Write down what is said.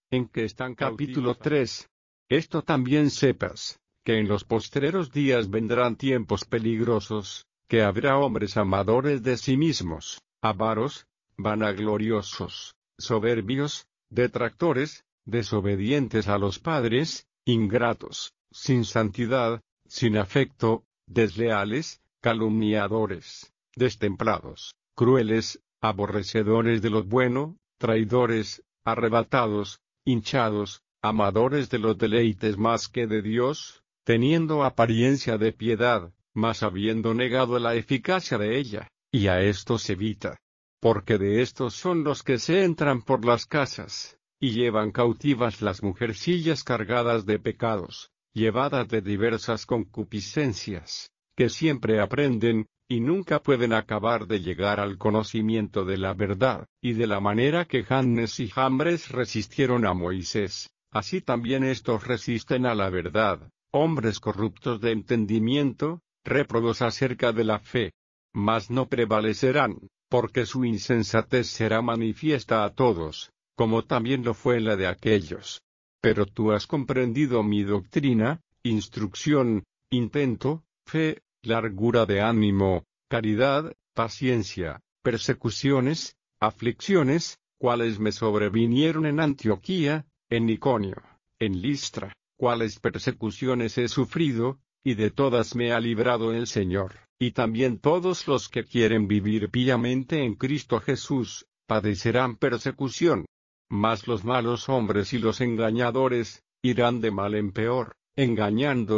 en que están. Capítulo 3. Esto también sepas, que en los postreros días vendrán tiempos peligrosos, que habrá hombres amadores de sí mismos, avaros, vanagloriosos, soberbios, detractores, desobedientes a los padres, ingratos, sin santidad, sin afecto, desleales, calumniadores, destemplados, crueles, aborrecedores de lo bueno, traidores, arrebatados, hinchados, amadores de los deleites más que de Dios, teniendo apariencia de piedad, mas habiendo negado la eficacia de ella, y a estos evita. Porque de estos son los que se entran por las casas, y llevan cautivas las mujercillas cargadas de pecados, llevadas de diversas concupiscencias, que siempre aprenden, y nunca pueden acabar de llegar al conocimiento de la verdad, y de la manera que Jannes y Jambres resistieron a Moisés, así también estos resisten a la verdad, hombres corruptos de entendimiento, réprobos acerca de la fe. Mas no prevalecerán, porque su insensatez será manifiesta a todos, como también lo fue la de aquellos. Pero tú has comprendido mi doctrina, instrucción, intento, fe, largura de ánimo, caridad, paciencia, persecuciones, aflicciones, cuales me sobrevinieron en Antioquía, en Iconio, en Listra, cuales persecuciones he sufrido, y de todas me ha librado el Señor, y también todos los que quieren vivir piamente en Cristo Jesús, padecerán persecución. Mas los malos hombres y los engañadores, irán de mal en peor, engañando